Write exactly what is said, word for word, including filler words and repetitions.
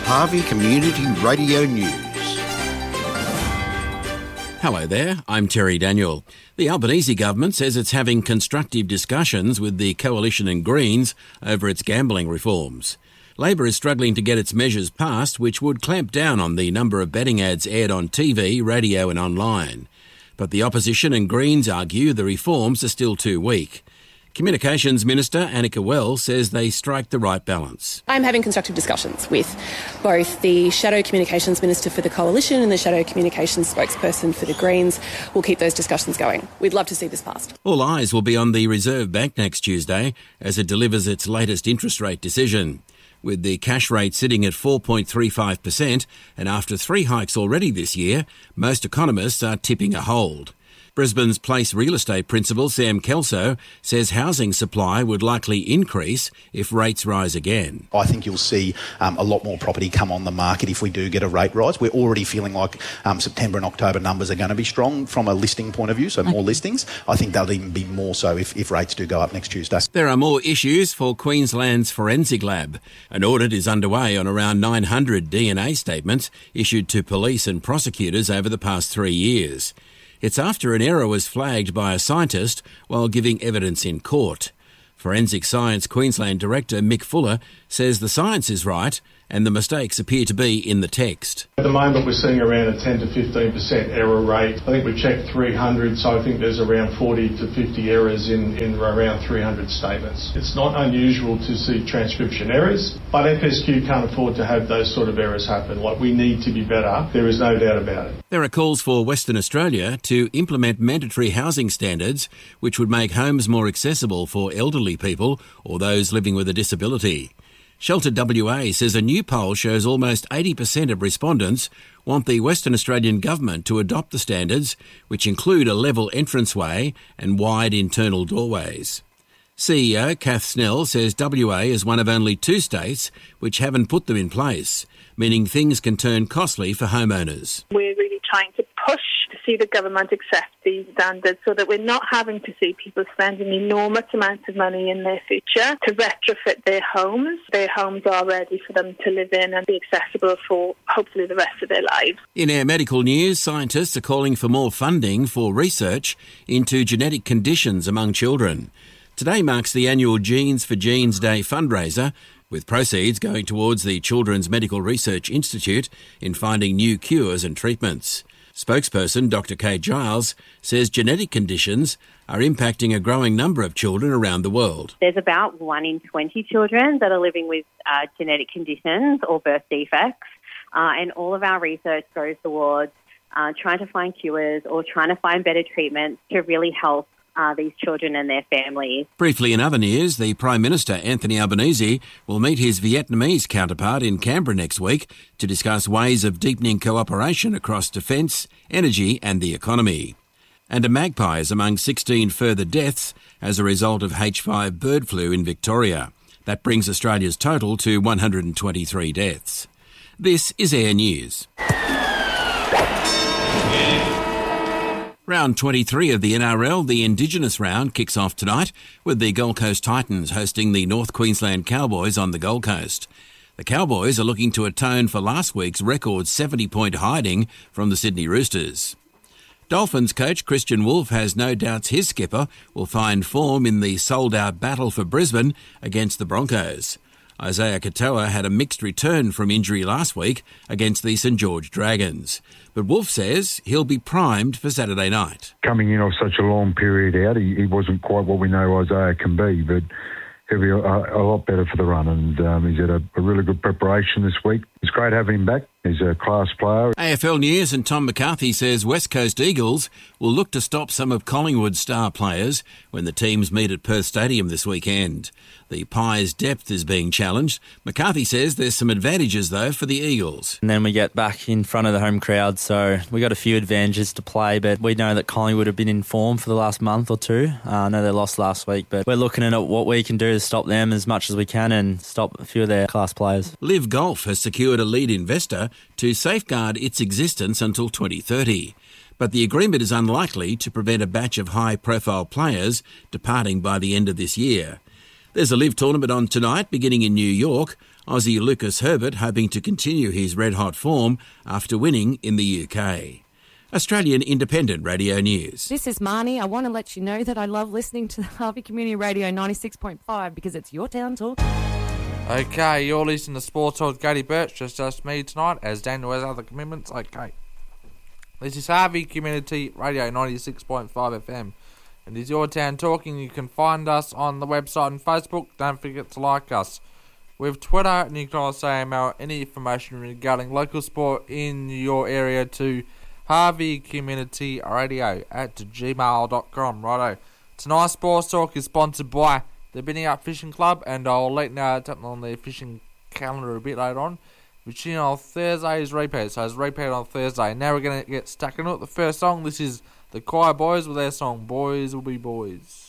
Harvey Community Radio News. Hello there, I'm Terry Daniel. The Albanese government says it's having constructive discussions with the Coalition and Greens over its gambling reforms. Labor is struggling to get its measures passed, which would clamp down on the number of betting ads aired on T V, radio and online. But the opposition and Greens argue the reforms are still too weak. Communications Minister Annika Wells says they strike the right balance. I'm having constructive discussions with both the Shadow Communications Minister for the Coalition and the Shadow Communications spokesperson for the Greens. We'll keep those discussions going. We'd love to see this passed. All eyes will be on the Reserve Bank next Tuesday as it delivers its latest interest rate decision. With the cash rate sitting at four point three five percent and after three hikes already this year, most economists are tipping a hold. Brisbane's Place Real Estate principal Sam Kelso says housing supply would likely increase if rates rise again. I think you'll see um, a lot more property come on the market if we do get a rate rise. We're already feeling like um, September and October numbers are going to be strong from a listing point of view, so more listings. I think they'll even be more so if, if rates do go up next Tuesday. There are more issues for Queensland's Forensic Lab. An audit is underway on around nine hundred D N A statements issued to police and prosecutors over the past three years. It's after an error was flagged by a scientist while giving evidence in court. Forensic Science Queensland Director Mick Fuller says the science is right and the mistakes appear to be in the text. At the moment we're seeing around a ten to fifteen percent error rate. I think we checked three hundred, so I think there's around forty to fifty errors in, in around three hundred statements. It's not unusual to see transcription errors, but F S Q can't afford to have those sort of errors happen. Like, we need to be better, there is no doubt about it. There are calls for Western Australia to implement mandatory housing standards which would make homes more accessible for elderly people or those living with a disability. Shelter W A says a new poll shows almost eighty percent of respondents want the Western Australian government to adopt the standards, which include a level entranceway and wide internal doorways. C E O Kath Snell says W A is one of only two states which haven't put them in place, meaning things can turn costly for homeowners. We're really trying to push to see the government accept these standards so that we're not having to see people spending enormous amounts of money in their future to retrofit their homes. Their homes are ready for them to live in and be accessible for hopefully the rest of their lives. In our medical news, scientists are calling for more funding for research into genetic conditions among children. Today marks the annual Genes for Genes Day fundraiser, with proceeds going towards the Children's Medical Research Institute in finding new cures and treatments. Spokesperson Doctor Kate Giles says genetic conditions are impacting a growing number of children around the world. There's about one in twenty children that are living with uh, genetic conditions or birth defects, uh, and all of our research goes towards uh, trying to find cures or trying to find better treatments to really help Uh, these children and their families. Briefly in other news, the Prime Minister Anthony Albanese will meet his Vietnamese counterpart in Canberra next week to discuss ways of deepening cooperation across defence, energy and the economy. And a magpie is among sixteen further deaths as a result of H five bird flu in Victoria. That brings Australia's total to one hundred twenty-three deaths. This is Air News. Round twenty-three of the N R L, the Indigenous round, kicks off tonight with the Gold Coast Titans hosting the North Queensland Cowboys on the Gold Coast. The Cowboys are looking to atone for last week's record seventy-point hiding from the Sydney Roosters. Dolphins coach Christian Wolf has no doubts his skipper will find form in the sold-out battle for Brisbane against the Broncos. Isaiah Katoa had a mixed return from injury last week against the St George Dragons. But Wolf says he'll be primed for Saturday night. Coming in off such a long period out, he, he wasn't quite what we know Isaiah can be, but he'll be a, a lot better for the run, and um, he's had a, a really good preparation this week. It's great having him back. He's a class player. A F L News and Tom McCarthy says West Coast Eagles will look to stop some of Collingwood's star players when the teams meet at Perth Stadium this weekend. The Pies' depth is being challenged. McCarthy says there's some advantages, though, for the Eagles. And then we get back in front of the home crowd, so we got a few advantages to play, but we know that Collingwood have been in form for the last month or two. Uh, I know they lost last week, but we're looking at what we can do to stop them as much as we can and stop a few of their class players. Liv Golf has secured a lead investor to safeguard its existence until twenty thirty. But the agreement is unlikely to prevent a batch of high-profile players departing by the end of this year. There's a Liv tournament on tonight, beginning in New York. Aussie Lucas Herbert hoping to continue his red-hot form after winning in the U K. Australian Independent Radio News. This is Marnie. I want to let you know that I love listening to the Harvey Community Radio ninety-six point five because it's your town talk. Okay, you're listening to Sports Talk with Katie Birch, just just me tonight, as Daniel has other commitments. Okay. This is Harvey Community Radio ninety-six point five F M. And it's your town talking. You can find us on the website and Facebook. Don't forget to like us. We have Twitter, and you can also email any information regarding local sport in your area to Harvey Community Radio at gmail dot com. Righto. Tonight's Sports Talk is sponsored by the Binny Up Fishing Club, and I'll let you know something on their fishing calendar a bit later on. Which, you know, Thursday is repeat, so it's repeat on Thursday. Now we're going to get stuck into it. The first song, this is the Choir Boys with their song Boys Will Be Boys.